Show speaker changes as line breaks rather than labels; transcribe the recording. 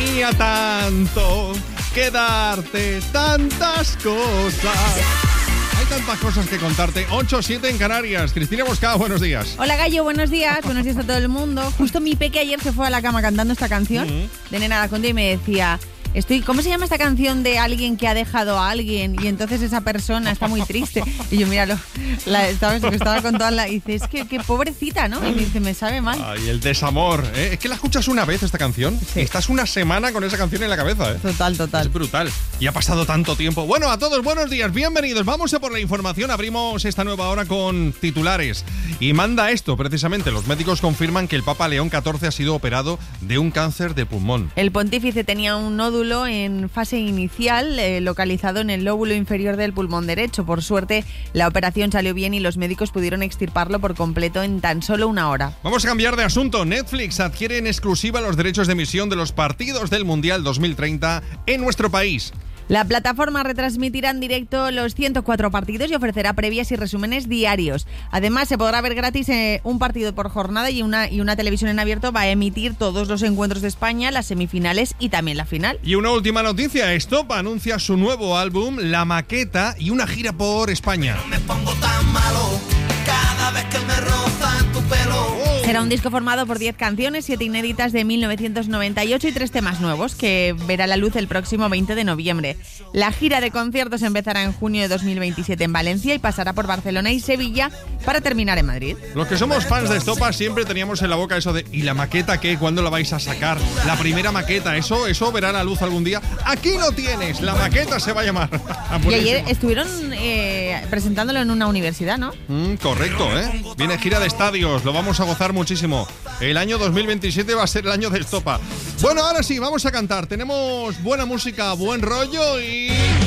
tenía tanto que darte, tantas cosas. Hay tantas cosas que contarte. 8-7 en Canarias. Cristina Boscá, buenos días.
Hola Gallo, buenos días. Buenos días a todo el mundo. Justo mi peque ayer se fue a la cama cantando esta canción de Nena Anaconda y me decía... ¿Cómo se llama esta canción de alguien que ha dejado a alguien y entonces esa persona está muy triste? Y yo, míralo, estaba con toda la... Y dice, es que qué pobrecita, ¿no? Y me dice, me sabe mal.
Ay, el desamor, ¿eh? Es que la escuchas una vez esta canción y estás una semana con esa canción en la cabeza, ¿eh?
Total.
Es brutal. Y ha pasado tanto tiempo. Bueno, a todos, buenos días, bienvenidos. Vamos a por la información. Abrimos esta nueva hora con titulares. Y manda esto, precisamente. Los médicos confirman que el Papa León XIV ha sido operado de un cáncer de pulmón.
El pontífice tenía un nódulo en fase inicial localizado en el lóbulo inferior del pulmón derecho. Por suerte, la operación salió bien y los médicos pudieron extirparlo por completo en tan solo una hora.
Vamos a cambiar de asunto. Netflix adquiere en exclusiva los derechos de emisión de los partidos del Mundial 2030 en nuestro país.
La plataforma retransmitirá en directo los 104 partidos y ofrecerá previas y resúmenes diarios. Además, se podrá ver gratis un partido por jornada y una televisión en abierto va a emitir todos los encuentros de España, las semifinales y también la final.
Y una última noticia, Estopa anuncia su nuevo álbum, La Maqueta, y una gira por España.
No me pongo tan malo cada vez que me rozan tu pelo.
Será un disco formado por 10 canciones, 7 inéditas de 1998 y 3 temas nuevos, que verá la luz el próximo 20 de noviembre. La gira de conciertos empezará en junio de 2027 en Valencia y pasará por Barcelona y Sevilla para terminar en Madrid.
Los que somos fans de Estopa siempre teníamos en la boca eso de ¿y la maqueta qué? ¿Cuándo la vais a sacar? La primera maqueta, ¿eso verá la luz algún día? Aquí lo tienes, la maqueta se va a llamar.
Y ayer estuvieron presentándolo en una universidad, ¿no?
Correcto, ¿eh? Viene gira de estadios, lo vamos a gozar muchísimo. El año 2027 va a ser el año de Estopa. Bueno, ahora sí, vamos a cantar. Tenemos buena música, buen rollo y...